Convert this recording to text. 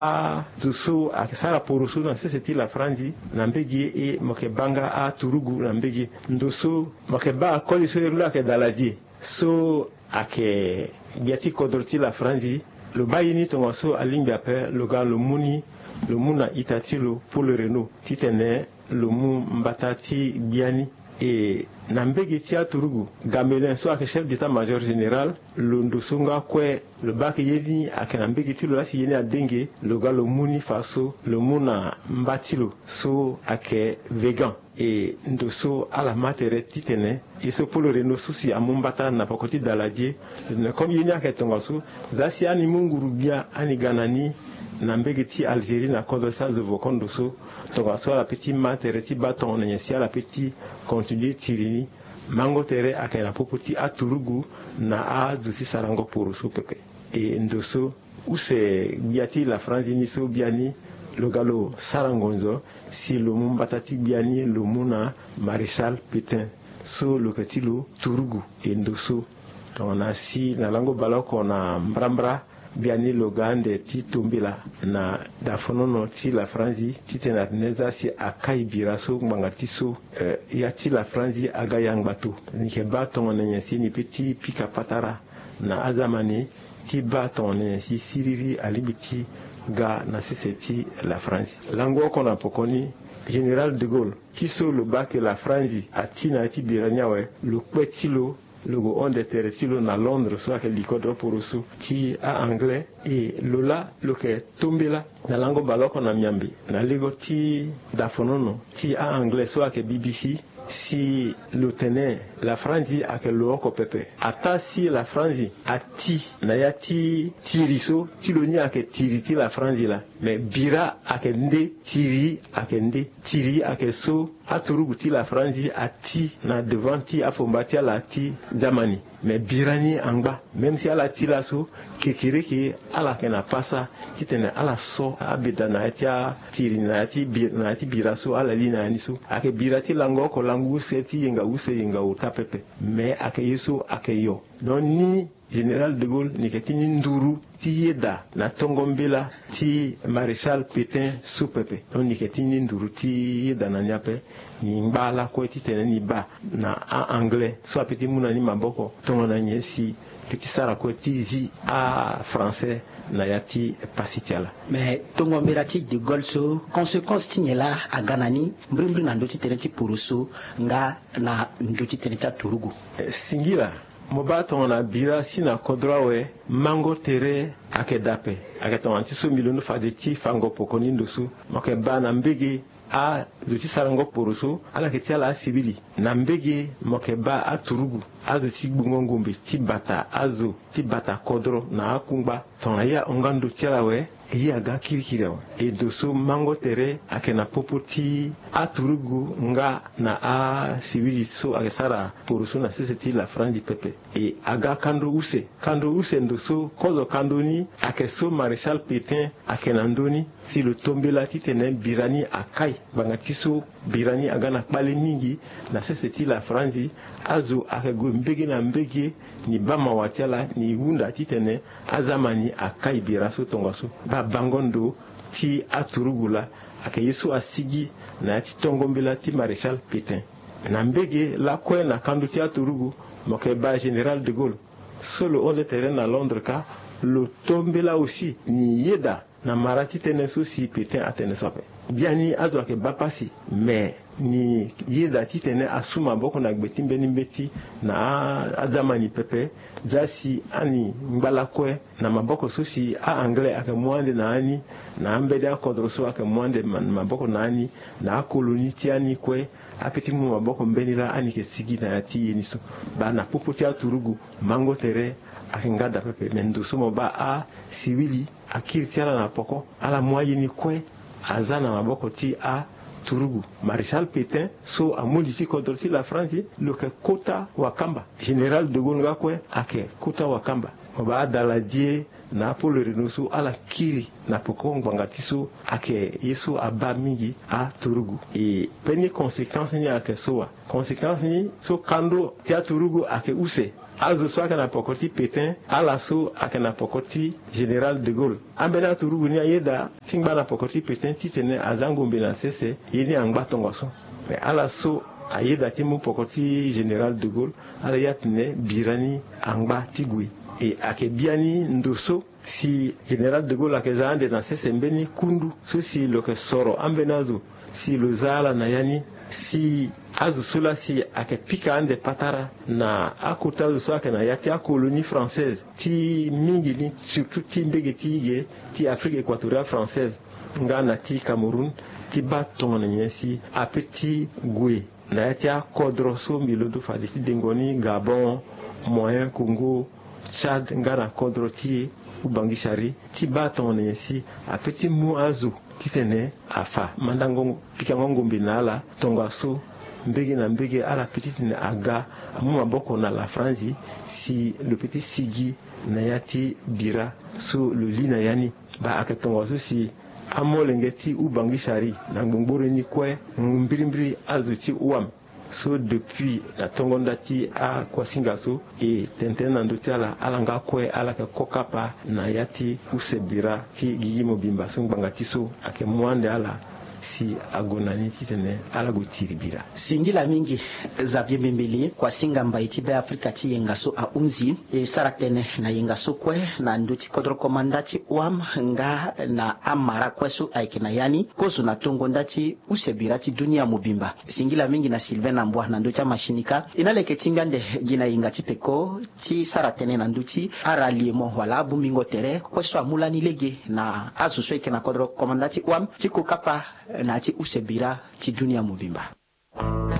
a zusu akisara porusu na seseti la franzi na mbegi e mokebanga a turugu na mbegi ndoso mokeba koliso irula ke daladi so ake biati kodroti la franzi le bayini tongoso alimbi ape le ga le muni le muna itatilo pour le Renault titene le mu mbatati biani et nambegi tia turugu gamelin so ake chef d'état-major général le ndosunga kwe le baki yeni ake nambegi tilo lasi yeni adenge le ga le muni faso le muna mbatilo so ake vegan et ndoso ala matere titene iso pour le Renault souci amumbata na pakoti daladie comme yeni ake tongaso zasi ani mungurubia ani ganani nambegi ti Algérie na kodo sa de vokondo so to so la petit matere ti baton na si la petit continuer tirini mango tere akena popoti aturugu na a zufi sarango pour so pepe et ndoso où c'est biati la France ni so biani le galo sarangonzo si le mumbatati biani le muna maréchal Pétain so le katilo turugu et ndoso on a si na lango baloko na mbrambra biani logande ti tombila na dafonono ti la franzi ti tena neza si akai biraso ngangati so ya ti la franzi aga yangbato ni ke baton na nyasi ni petit pika patara na azamani ti baton na si siriri alibiti ga na seseti la franzi lango kona pokoni général de Gaulle qui so le bac la franzi atina ti birania we le kwetilo le go on de terretilo na Londres soit que likodro porusu ti a anglais et lola lo ke tombela na lango baloko na miambi na ligo ti dafonono ti a anglais soit que BBC si le tenait la franzi a que loko pepe ata si la franzi a ti na ya ti tiriso ti lo ni a que tiriti la franzi la mais bira a que nde tiri a que nde tiri a que so aturugu ti la franzi a ti na devant ti afombati a la ti zamani mais birani angba même si ala ti la so kekireke ala ke na pasa ti tene ala so abida na ti a tiri na ti bira so ala li na ni so ake birati lango ko langu se ti yenga u tapepe mais ake yeso ake yo don ni général de Gaulle ni ketini nduru ti yeda na tongombela ti maréchal Pétain soupepe don ni ketini nduru ti yeda na nyape ni mbala ko ti tene ni ba na a anglais so apeti muna ni maboko tongo na nyesi petit sara ko ti zi a français na yati pasitiala mais tongo mbelati de Gaulle so conséquence tinyela a ganani mbrimbre na ndoti tene ti puruso nga na ndoti tene ta turugu singira moba tongona bira sina kodrawe mango tere ake dape ake tonganti so milonu fade ti fango pokoni ndosu moke bana mbege a zuti sarango poruso ala ke ti ala sibili na mbege moke ba a turugu azo ti gbungongombe ti bata azo ti bata kodro na akungba tona ya ongando ti ala we eyi aga kirikiri wa e doso mango tere ake na popo ti a turugu nga na a sibili so ake sara poruso na sese ti la franzi pepe e aga kando use ndoso kozo kando ni ake so maréchal Pétain ake na ndoni si le tombela ti tene birani akai banga ti so birani aga na kpale mingi na sese ti la franzi azo ake go mbege na mbege ni bama watiala ni wunda ti tene azamani akai biraso tongaso ba bangondo ti aturugula ake yesu asigi na ti tongombela ti maréchal Pétain na mbege la kwe na kando ti aturugu moke ba général de Gaulle solo on le terrain à Londres ka le tombela aussi ni yeda na marati tene so si Pétain atene sope biani azo ake bapasi mais ni yeda ti tene asuma boko na gbeti mbeni mbeti na azamani pepe zasi ani mbala kwe na maboko so si a anglais ake mwande na ani na ambede akodro so ake mwande maboko na ani na koloni ti ani kwe apeti mu maboko mbeni la ani ke sigi na yati yeni so ba na popo ti aturugu mango tere ake ngada pepe mendo so mo ba a siwili akiri ti ala na poko ala mwaye ni kwe aza na maboko ti a turugu maréchal Pétain so amundi ti kodro ti la France lo ke kota wakamba général de Gaulle nga kwe ake kota wakamba ba daladie na polo renoso ala kiri na poko ngangatiso ake yeso aba mingi a turugu e peni conséquence ni ake soa conséquence ni so kando tia turugu ake use azo so ake na pokoti Pétain ala so ake na pokoti Général de Gaulle ambena turugu ni ayeda tingba na pokoti Pétain titene azango mbena sese yini angba tongoso mais ala so ayeda timu pokoti Général de Gaulle ala yatne birani angba tigui et ake biani ndoso si Général de Gaulle ake zaande na sese mbeni kundu so si loke soro ambenazo si lozala na yani si azu sula si ake pika ande patara na akota so ake na yati a colonie française ti mingi ni surtout ti mbege ti ti Afrique équatoriale française ngana ti Cameroun ti baton na nyesi apeti gwe na yati a kodro so milodo fadi ti dengoni Gabon Moyen Congo Chad ngana kodro ti ubangishari ti baton na nyesi apeti mu azu titene afa mandango pikango ngombe nala tongaso mbege na mbege ala petite ne aga mu maboko na la France si le petit sigi na yati bira so le lina yani ba akatongaso si amolengeti ubangishari na ngboro ni kwe mbirimbiri azuti uam so depuis la tongondati a kwasingaso et tentena ndoti ala nga kwe ala ke kokapa na yati usebira ti gigi mobimba so ngbangati so ake mwande ala si agonani titene ala gotiribira singila mingi za byembembeli kwa singa mbaiti be Afrika ti yengaso a umzi e saratene na yengaso kwe na ndoti kodro komandati wam nga na amara kweso aike na yani kozo na tongo ndati usebira ti dunia mobimba singila mingi na Sylvain Ambwa na ndoti mashinika inaleke timbiande gina yingati peko ti saratene na ndoti araliemo wala bumingo tere kweso amulani lege na azuso ike na kodro komandati wam ti kokapa na ti usebira ti dunia mobimba.